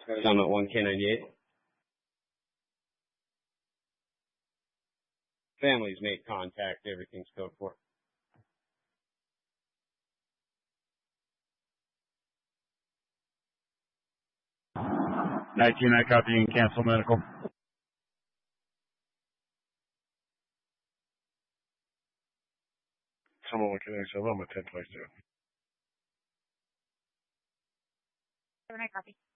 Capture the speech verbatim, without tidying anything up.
Summit one K ninety-eight. Families made contact. Everything's code four. nineteen, I copy. You can cancel medical. Someone one K ninety-seven. I'm at ten twenty-two. Seven, I copy.